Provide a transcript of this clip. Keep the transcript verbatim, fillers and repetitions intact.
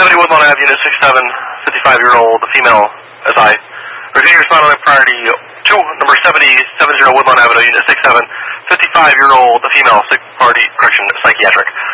seventy Woodlawn Avenue, Unit six seven, fifty-five-year-old female, as I review your spinal priority two, number seventy, seventy Woodlawn Avenue, Unit six seven, fifty-five-year-old female, sick party, correction, psychiatric.